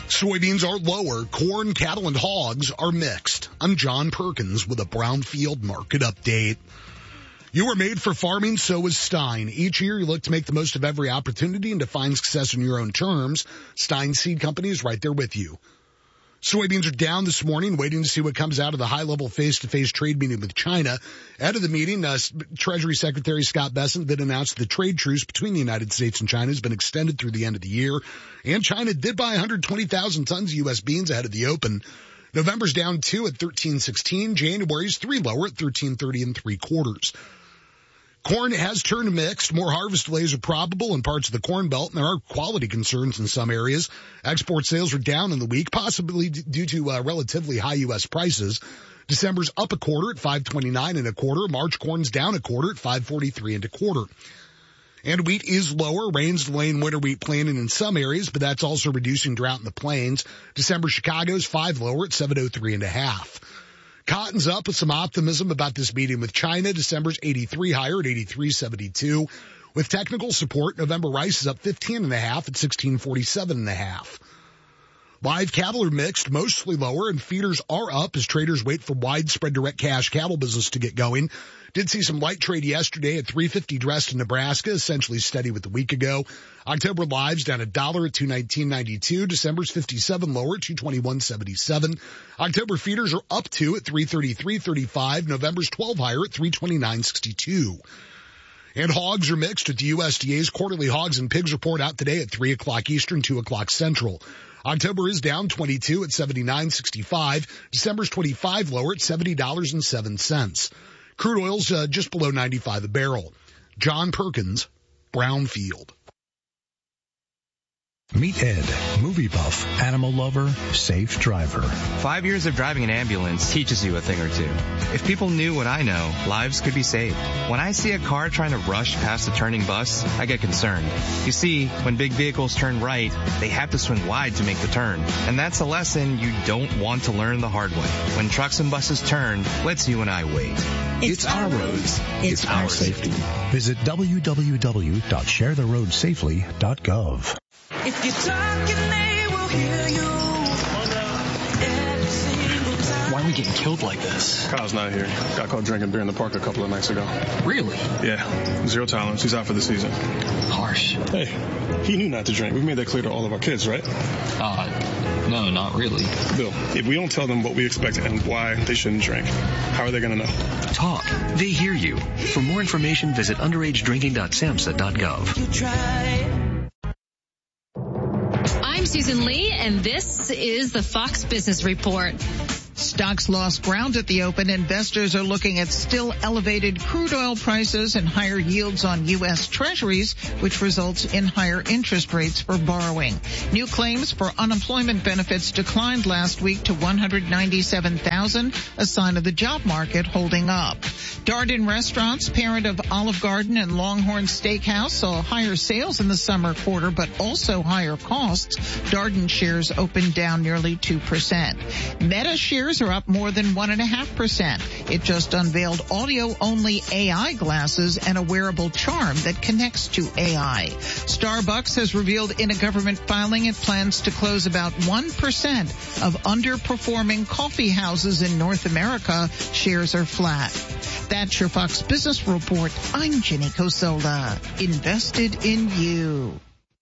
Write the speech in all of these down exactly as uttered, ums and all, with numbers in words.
Soybeans are lower. Corn, cattle, and hogs are mixed. I'm John Perkins with a Brownfield market update. You were made for farming, so was Stein. Each year you look to make the most of every opportunity and to find success in your own terms. Stein Seed Company is right there with you. Soybeans are down this morning, waiting to see what comes out of the high-level face-to-face trade meeting with China. Ahead of the meeting, uh, Treasury Secretary Scott Bessent did announce the trade truce between the United States and China has been extended through the end of the year. And China did buy one hundred twenty thousand tons of U S beans ahead of the open. November's down two at thirteen sixteen. January's three lower at thirteen thirty and three quarters. Corn has turned mixed. More harvest delays are probable in parts of the Corn Belt, and there are quality concerns in some areas. Export sales are down in the week, possibly d- due to uh, relatively high U S prices. December's up a quarter at five twenty-nine and a quarter. March corn's down a quarter at five forty-three and a quarter. And wheat is lower. Rains delaying winter wheat planting in some areas, but that's also reducing drought in the plains. December Chicago's five lower at seven oh three and a half. Cotton's up with some optimism about this meeting with China. December's eighty-three higher at eighty-three seventy-two. With technical support, November rice is up fifteen and a half at sixteen forty-seven and a half. Live cattle are mixed, mostly lower, and feeders are up as traders wait for widespread direct cash cattle business to get going. Did see some light trade yesterday at three fifty dressed in Nebraska, essentially steady with a week ago. October lives down a dollar at two nineteen ninety-two. December's fifty-seven lower at two twenty-one seventy-seven. October feeders are up two at three thirty-three thirty-five. November's twelve higher at three twenty-nine sixty-two. And hogs are mixed with the U S D A's quarterly hogs and pigs report out today at three o'clock Eastern, two o'clock Central. October is down twenty-two at seventy-nine sixty-five. December's twenty-five lower at seventy dollars and seven cents. Crude oil's uh, just below ninety-five a barrel. John Perkins, Brownfield. Meet Ed, movie buff, animal lover, safe driver. Five years of driving an ambulance teaches you a thing or two. If people knew what I know, lives could be saved. When I see a car trying to rush past a turning bus, I get concerned. You see, when big vehicles turn right, they have to swing wide to make the turn. And that's a lesson you don't want to learn the hard way. When trucks and buses turn, let's you and I wait. It's, it's our roads. It's, it's our safety. Visit w w w dot share the road safely dot gov. If you're talking, they will hear you. Why are we getting killed like this? Kyle's not here. Got caught drinking beer in the park a couple of nights ago. Really? Yeah. Zero tolerance. He's out for the season. Harsh. Hey, he knew not to drink. We made that clear to all of our kids, right? Uh, no, not really. Bill, if we don't tell them what we expect and why they shouldn't drink, how are they going to know? Talk. They hear you. For more information, visit underage drinking dot samhsa dot gov. You try. I'm Susan Lee, and this is the Fox Business Report. Stocks lost ground at the open. Investors are looking at still elevated crude oil prices and higher yields on U S Treasuries, which results in higher interest rates for borrowing. New claims for unemployment benefits declined last week to one hundred ninety-seven thousand, a sign of the job market holding up. Darden Restaurants, parent of Olive Garden and Longhorn Steakhouse, saw higher sales in the summer quarter, but also higher costs. Darden shares opened down nearly two percent. Meta shares are up more than one point five percent. It just unveiled audio-only A I glasses and a wearable charm that connects to A I. Starbucks has revealed in a government filing it plans to close about one percent of underperforming coffee houses in North America. Shares are flat. That's your Fox Business Report. I'm Jenny Cosola. Invested in you.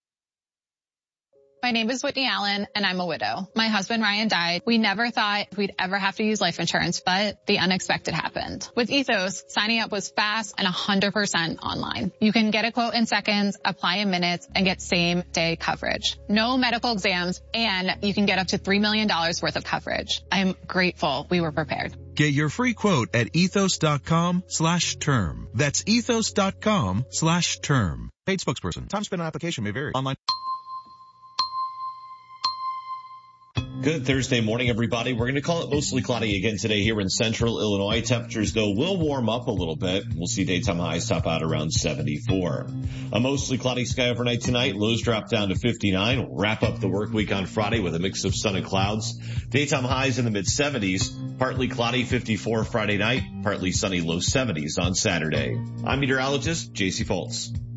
My name is Whitney Allen, and I'm a widow. My husband, Ryan, died. We never thought we'd ever have to use life insurance, but the unexpected happened. With Ethos, signing up was fast and one hundred percent online. You can get a quote in seconds, apply in minutes, and get same-day coverage. No medical exams, and you can get up to three million dollars worth of coverage. I'm grateful we were prepared. Get your free quote at ethos.com slash term. That's ethos.com slash term. Paid spokesperson. Time spent on application may vary. Online. Good Thursday morning, everybody. We're going to call it mostly cloudy again today here in central Illinois. Temperatures, though, will warm up a little bit. We'll see daytime highs top out around seventy-four. A mostly cloudy sky overnight tonight. Lows drop down to fifty-nine. We'll wrap up the work week on Friday with a mix of sun and clouds. Daytime highs in the mid-seventies. Partly cloudy, fifty-four Friday night. Partly sunny, low seventies on Saturday. I'm meteorologist J C Foltz.